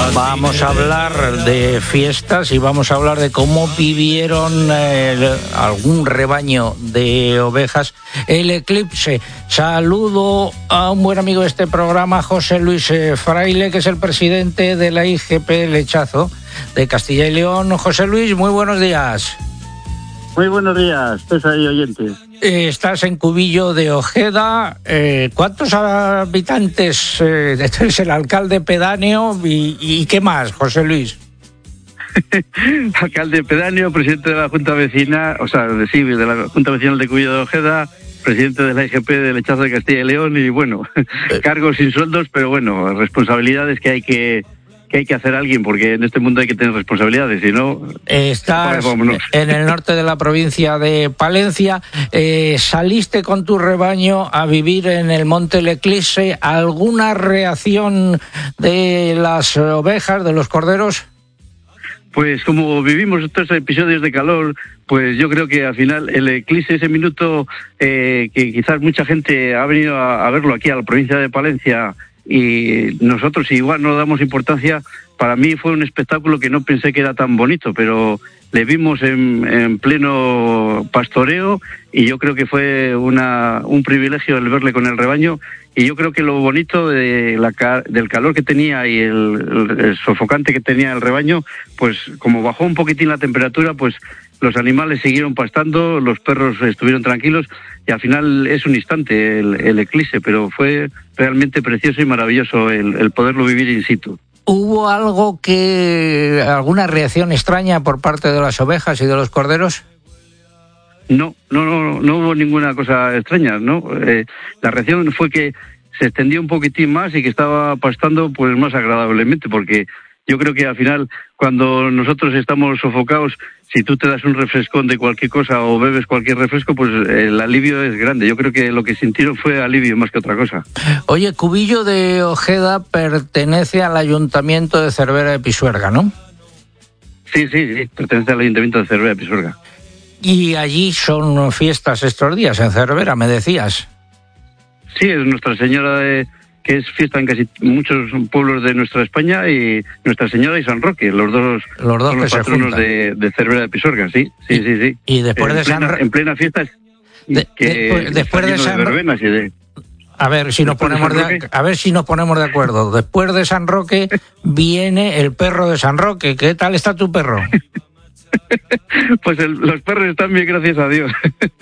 Vamos a hablar de fiestas y vamos a hablar de cómo vivieron algún rebaño de ovejas el eclipse. Saludo a un buen amigo de este programa, José Luis Fraile, que es el presidente de la IGP Lechazo de Castilla y León. José Luis, muy buenos días. Muy buenos días, César y oyentes. Estás en Cubillo de Ojeda. ¿Cuántos habitantes? Eres el alcalde pedáneo y ¿qué más, José Luis? Alcalde pedáneo, presidente de la Junta Vecina, de la Junta Vecinal de Cubillo de Ojeda, presidente de la IGP de Lechazo de Castilla y León y bueno, cargos sin sueldos, pero bueno, responsabilidades que hay que hacer alguien, porque en este mundo hay que tener responsabilidades, si no... Estás en el norte de la provincia de Palencia, saliste con tu rebaño a vivir en el Monte El Eclipse. ¿Alguna reacción de las ovejas, de los corderos? Pues como vivimos estos episodios de calor, pues yo creo que al final el eclipse, ese minuto que quizás mucha gente ha venido a verlo aquí a la provincia de Palencia, y nosotros igual no damos importancia. Para mí fue un espectáculo que no pensé que era tan bonito, pero le vimos en pleno pastoreo y yo creo que fue un privilegio el verle con el rebaño. Y yo creo que lo bonito del calor que tenía y el sofocante que tenía el rebaño, pues como bajó un poquitín la temperatura, pues los animales siguieron pastando, los perros estuvieron tranquilos y al final es un instante el eclipse, pero fue realmente precioso y maravilloso el poderlo vivir in situ. ¿Hubo alguna reacción extraña por parte de las ovejas y de los corderos? No hubo ninguna cosa extraña, ¿no? La reacción fue que se extendió un poquitín más y que estaba pastando pues más agradablemente, porque yo creo que al final cuando nosotros estamos sofocados, si tú te das un refrescón de cualquier cosa o bebes cualquier refresco, pues el alivio es grande. Yo creo que lo que sintieron fue alivio más que otra cosa. Oye, Cubillo de Ojeda pertenece al Ayuntamiento de Cervera de Pisuerga, ¿no? Sí, pertenece al Ayuntamiento de Cervera de Pisuerga. Y allí son fiestas estos días, en Cervera, me decías. Sí, es Nuestra Señora que es fiesta en casi muchos pueblos de nuestra España, y Nuestra Señora y San Roque, los dos son los patronos de Cervera de Pisuerga, sí. Y después de San Roque... En plena fiesta... después de San Roque... A ver si nos ponemos de acuerdo. Después de San Roque viene el perro de San Roque. ¿Qué tal está tu perro? Pues los perros están bien, gracias a Dios.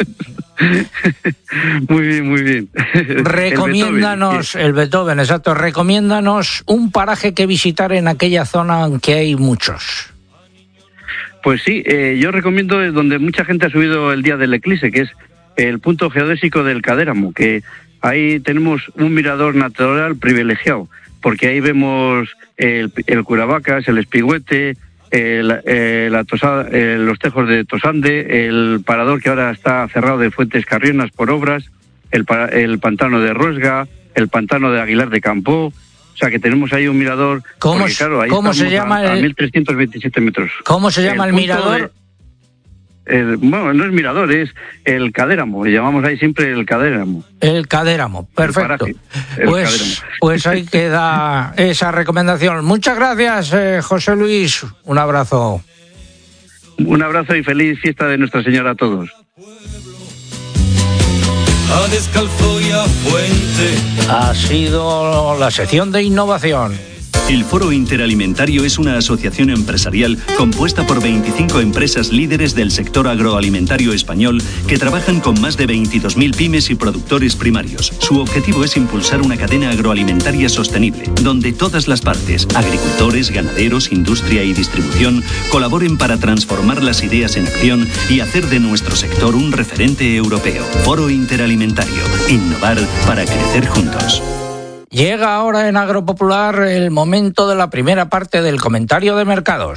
Muy bien. Recomiéndanos, el Beethoven, exacto. Recomiéndanos un paraje que visitar en aquella zona, aunque hay muchos. Pues sí, yo recomiendo donde mucha gente ha subido el día del eclipse, que es el punto geodésico del Cadéramo, que ahí tenemos un mirador natural privilegiado, porque ahí vemos el Curavacas, el Espigüete, la Tosada, los tejos de Tosande, el parador que ahora está cerrado de Fuentes Carrionas por obras, el pantano de Ruesga, el pantano de Aguilar de Campó. O sea que tenemos ahí un mirador. ¿Cómo se llama a 1.327 metros. ¿Cómo se llama el mirador? Bueno, no es mirador, es el Cadéramo. Le llamamos ahí siempre el Cadéramo. El Cadéramo, perfecto. Pues ahí queda esa recomendación. Muchas gracias, José Luis. Un abrazo. Un abrazo y feliz fiesta de Nuestra Señora a todos. Ha sido la sección de innovación. El Foro Interalimentario es una asociación empresarial compuesta por 25 empresas líderes del sector agroalimentario español que trabajan con más de 22.000 pymes y productores primarios. Su objetivo es impulsar una cadena agroalimentaria sostenible, donde todas las partes, agricultores, ganaderos, industria y distribución, colaboren para transformar las ideas en acción y hacer de nuestro sector un referente europeo. Foro Interalimentario. Innovar para crecer juntos. Llega ahora en Agropopular el momento de la primera parte del comentario de mercados.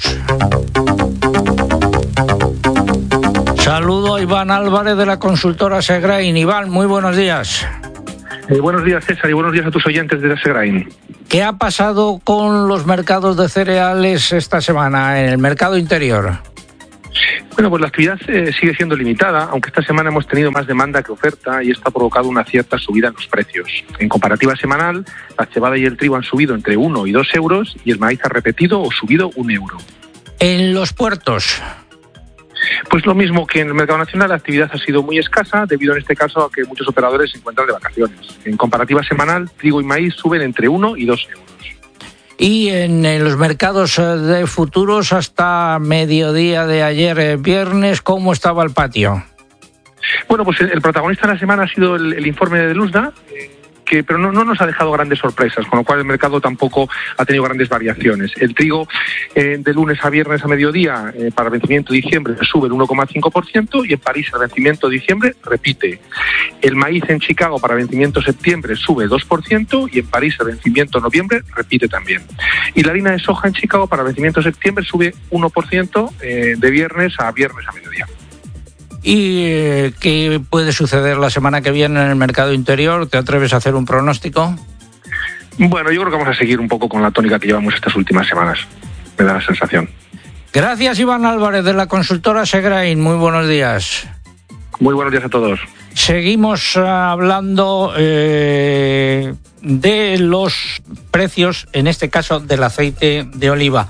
Saludo a Iván Álvarez de la consultora Segrain. Iván, muy buenos días. Buenos días, César, y buenos días a tus oyentes de Segrain. ¿Qué ha pasado con los mercados de cereales esta semana en el mercado interior? Bueno, pues la actividad sigue siendo limitada, aunque esta semana hemos tenido más demanda que oferta y esto ha provocado una cierta subida en los precios. En comparativa semanal, la cebada y el trigo han subido entre 1 y 2 euros y el maíz ha repetido o subido 1 euro. En los puertos. Pues lo mismo que en el mercado nacional, la actividad ha sido muy escasa debido en este caso a que muchos operadores se encuentran de vacaciones. En comparativa semanal, trigo y maíz suben entre 1 y 2 euros. Y en los mercados de futuros hasta mediodía de ayer viernes, ¿cómo estaba el patio? Bueno, pues el protagonista de la semana ha sido el informe de Luzda, pero no nos ha dejado grandes sorpresas, con lo cual el mercado tampoco ha tenido grandes variaciones. El trigo de lunes a viernes a mediodía para vencimiento de diciembre sube el 1,5% y en París el vencimiento de diciembre repite. El maíz en Chicago para vencimiento septiembre sube el 2% y en París el vencimiento noviembre repite también. Y la harina de soja en Chicago para vencimiento septiembre sube 1% de viernes a mediodía. ¿Y qué puede suceder la semana que viene en el mercado interior? ¿Te atreves a hacer un pronóstico? Bueno, yo creo que vamos a seguir un poco con la tónica que llevamos estas últimas semanas. Me da la sensación. Gracias, Iván Álvarez, de la consultora Segrain. Muy buenos días. Muy buenos días a todos. Seguimos hablando de los precios, en este caso del aceite de oliva.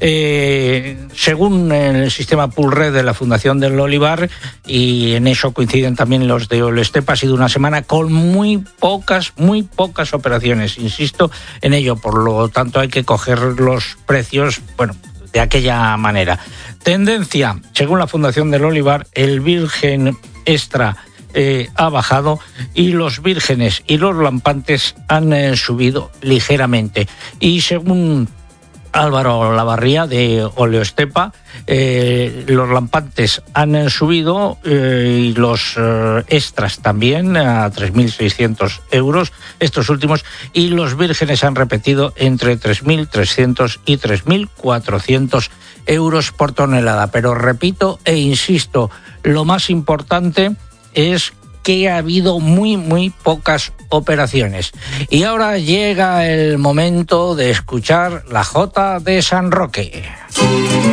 Según el sistema Pulred de la Fundación del Olivar, y en eso coinciden también los de Olestepa, ha sido una semana con muy pocas operaciones, insisto en ello, por lo tanto hay que coger los precios, bueno, de aquella manera. Tendencia, según la Fundación del Olivar, el virgen extra ha bajado y los vírgenes y los lampantes han subido ligeramente. Y según Álvaro Lavarría de Oleostepa, los lampantes han subido y los extras también a 3.600 euros, estos últimos, y los vírgenes han repetido entre 3.300 y 3.400 euros por tonelada. Pero repito e insisto, lo más importante es que ha habido muy pocas operaciones. Y ahora llega el momento de escuchar la Jota de San Roque.